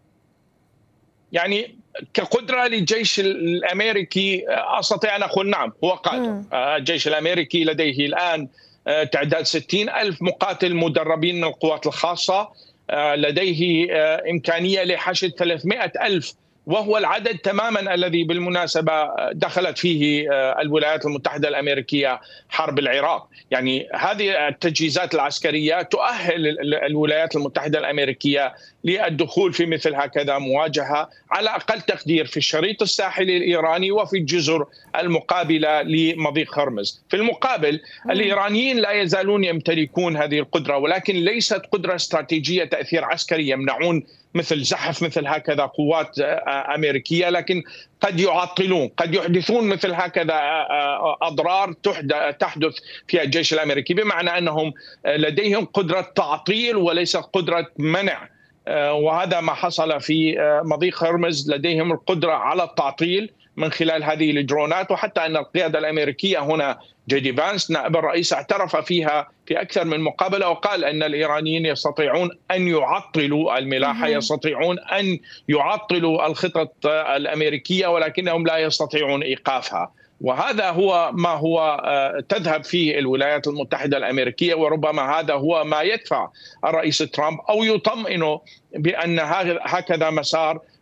Speaker 11: يعني كقدرة للجيش الأمريكي أستطيع أن أقول نعم هو قادر. الجيش الأمريكي لديه الآن تعداد ستين ألف مقاتل مدربين من القوات الخاصة، لديه إمكانية لحشد ثلاثمائة ألف، وهو العدد تماما الذي بالمناسبة دخلت فيه الولايات المتحدة الأمريكية حرب العراق. يعني هذه التجهيزات العسكرية تؤهل الولايات المتحدة الأمريكية للدخول في مثل هكذا مواجهة على أقل تقدير في الشريط الساحلي الإيراني وفي الجزر المقابلة لمضيق هرمز. في المقابل الإيرانيين لا يزالون يمتلكون هذه القدرة، ولكن ليست قدرة استراتيجية تأثير عسكري يمنعون مثل زحف مثل هكذا قوات أمريكية، لكن قد يعطلون، قد يحدثون مثل هكذا أضرار تحدث في الجيش الأمريكي، بمعنى أنهم لديهم قدرة تعطيل وليس قدرة منع. وهذا ما حصل في مضيق هرمز، لديهم القدرة على التعطيل من خلال هذه الدرونات. وحتى أن القيادة الأمريكية هنا جيدي فانس نائب الرئيس اعترف فيها في أكثر من مقابلة وقال أن الإيرانيين يستطيعون أن يعطلوا الملاحة، يستطيعون أن يعطلوا الخطط الأمريكية، ولكنهم لا يستطيعون إيقافها. وهذا هو ما هو تذهب فيه الولايات المتحدة الأمريكية، وربما هذا هو ما يدفع الرئيس ترامب أو يطمئنه بأن هكذا مسار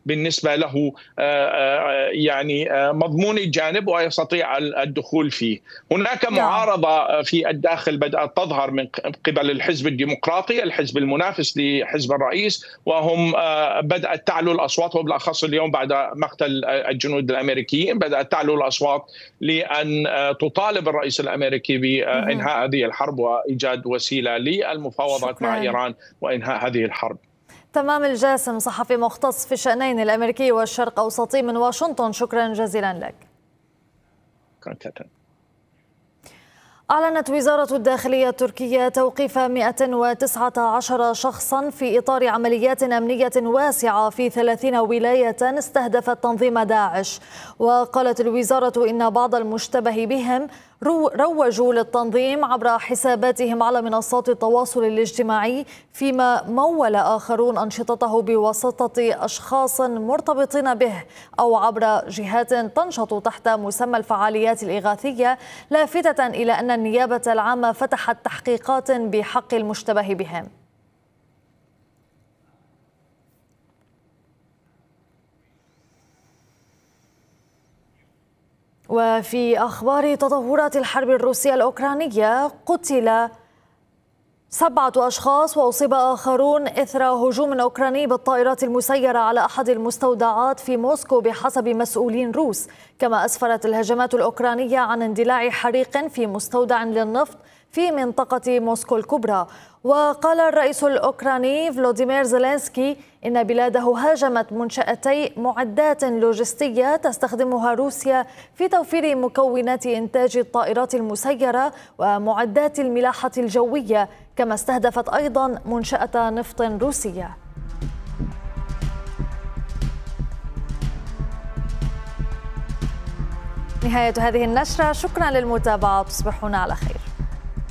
Speaker 11: بالنسبة له يعني مضمون الجانب ويستطيع الدخول فيه. هناك معارضة في الداخل بدأت تظهر من قبل الحزب الديمقراطي، الحزب المنافس لحزب الرئيس، وهم بدأت تعلو الأصوات، وبالأخص اليوم بعد مقتل الجنود الأمريكيين بدأت تعلو الأصوات لأن تطالب الرئيس الأمريكي بإنهاء هذه الحرب وإيجاد وسيلة للمفاوضات شكراً. مع إيران وإنهاء هذه الحرب.
Speaker 2: تمام الجاسم، صحفي مختص في الشأنين الأمريكي والشرق أوسطي من واشنطن، شكرا جزيلا لك. أعلنت وزارة الداخلية التركية توقيف مئة وتسعة عشر شخصا في إطار عمليات أمنية واسعة في ثلاثين ولاية استهدفت تنظيم داعش. وقالت الوزارة إن بعض المشتبه بهم روجوا للتنظيم عبر حساباتهم على منصات التواصل الاجتماعي، فيما مول آخرون أنشطته بواسطة أشخاص مرتبطين به أو عبر جهات تنشط تحت مسمى الفعاليات الإغاثية، لافتة إلى أن النيابة العامة فتحت تحقيقات بحق المشتبه بهم. وفي أخبار تطورات الحرب الروسية الأوكرانية، قتل سبعة أشخاص وأصيب آخرون إثر هجوم أوكراني بالطائرات المسيرة على أحد المستودعات في موسكو بحسب مسؤولين روس. كما أسفرت الهجمات الأوكرانية عن اندلاع حريق في مستودع للنفط في منطقة موسكو الكبرى. وقال الرئيس الأوكراني فلوديمير زيلينسكي إن بلاده هاجمت منشأتي معدات لوجستية تستخدمها روسيا في توفير مكونات إنتاج الطائرات المسيرة ومعدات الملاحة الجوية، كما استهدفت أيضا منشأة نفط روسية. نهاية هذه النشرة، شكرا للمتابعة، تصبحون على خير.